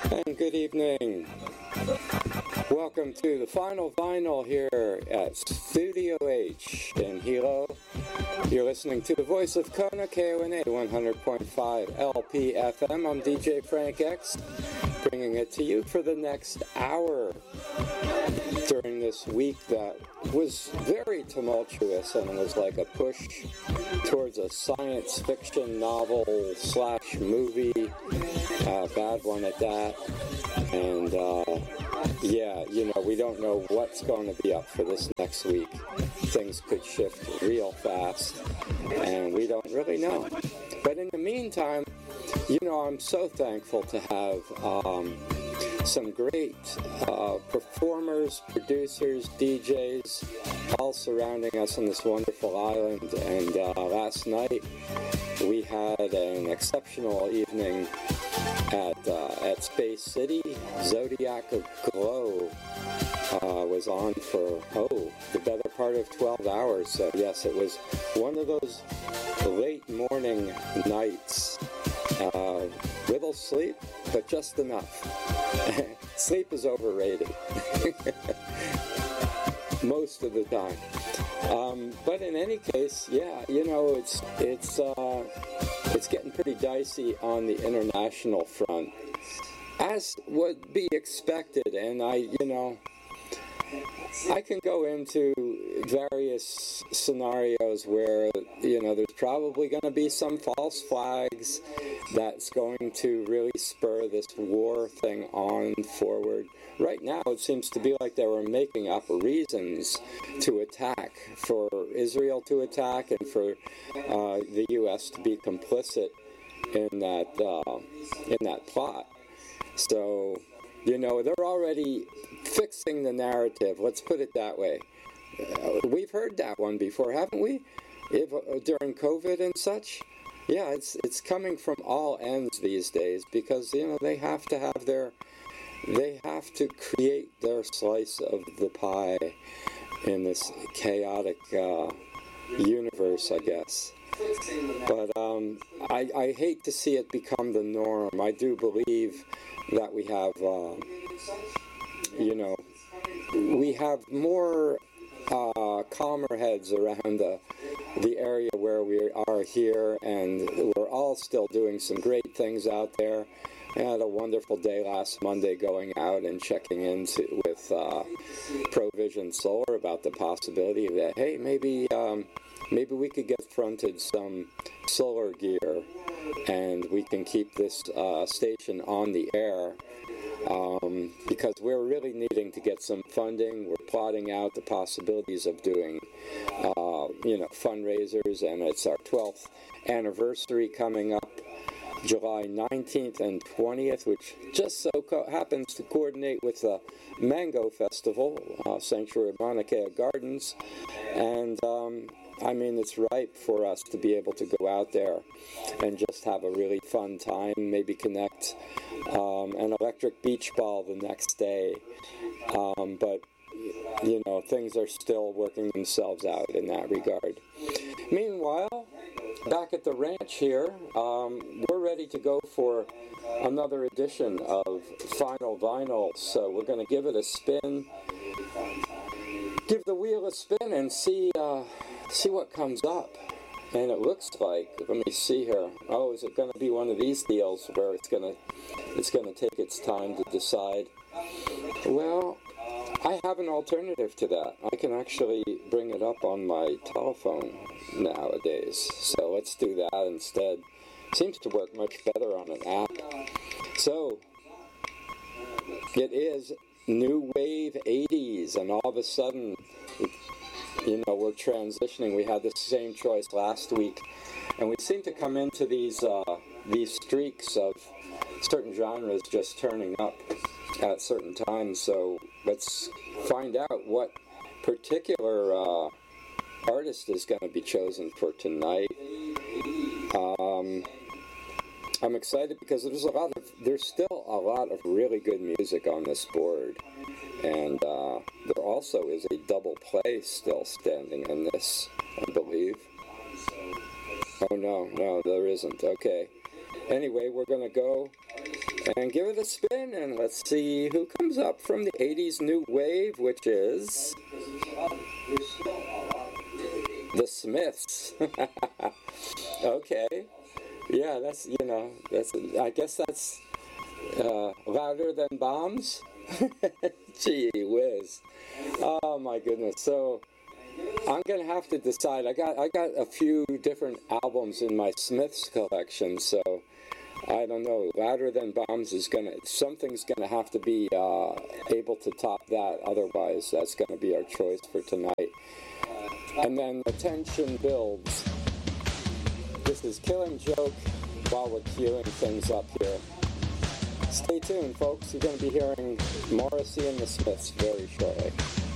And good evening. Welcome to the final vinyl here at Studio H in Hilo. You're listening to the voice of Kona, KONA 100.5 LPFM. I'm DJ Frank X, bringing it to you for the next hour during this week that was very tumultuous and was like a push towards a science fiction novel slash movie, bad one at that. And yeah, you know, we don't know what's going to be up for this next week. Things could shift real fast, and we don't really know. But in the meantime, you know, I'm so thankful to have some great performers, producers, DJs, all surrounding us on this wonderful island. And last night we had an exceptional evening at Space City. Zodiac of Glow was on for the better part of 12 hours. So yes, it was one of those late morning nights. Little sleep, but just enough. Sleep is overrated most of the time. But in any case, yeah, you know, it's getting pretty dicey on the international front, as would be expected. And I can go into various scenarios where, you know, there's probably going to be some false flags that's going to really spur this war thing on forward. Right now, it seems to be like they were making up reasons to attack, for Israel to attack, and for the U.S. to be complicit in that plot. So, you know, they're already fixing the narrative. Let's put it that way. We've heard that one before, haven't we? During COVID and such. Yeah, it's coming from all ends these days, because, you know, they have to create their slice of the pie in this chaotic universe, you guess. But I hate to see it become the norm. I do believe that we have, we have more calmer heads around the area where we are here, and we're all still doing some great things out there. I had a wonderful day last Monday going out and checking in with Provision Solar about the possibility that, hey, maybe we could get fronted some solar gear and we can keep this station on the air, because we're really needing to get some funding. We're plotting out the possibilities of doing fundraisers, and it's our 12th anniversary coming up, July 19th and 20th, which just so happens to coordinate with the Mango Festival, Sanctuary of Mauna Kea Gardens. And I mean, it's ripe for us to be able to go out there and just have a really fun time, maybe connect an electric beach ball the next day. But, you know, things are still working themselves out in that regard. Meanwhile, back at the ranch here, we're ready to go for another edition of Final Vinyl. So we're going to give it a spin, give the wheel a spin, and see what comes up. And it looks like, let me see here. Oh, is it going to be one of these deals where it's going to take its time to decide? Well, I have an alternative to that. I can actually bring it up on my telephone nowadays. So let's do that instead. Seems to work much better on an app. So it is New Wave 80s, and all of a sudden, you know, we're transitioning. We had the same choice last week, and we seem to come into these streaks of certain genres just turning up at certain times. So let's find out what particular artist is going to be chosen for tonight. I'm excited because there's still a lot of really good music on this board, and there also is a double play still standing in this, I believe. Oh no, there isn't. Okay. Anyway, we're going to go and give it a spin, and let's see who comes up from the 80s new wave, which is the Smiths. Okay. Yeah, that's, I guess that's Louder Than Bombs. Gee whiz. Oh my goodness. So I'm gonna have to decide. I got a few different albums in my Smiths collection, so I don't know. Louder Than Bombs something's gonna have to be able to top that. Otherwise, that's gonna be our choice for tonight. And then the tension builds. This is Killing Joke while we're queuing things up here. Stay tuned, folks. You're going to be hearing Morrissey and the Smiths very shortly.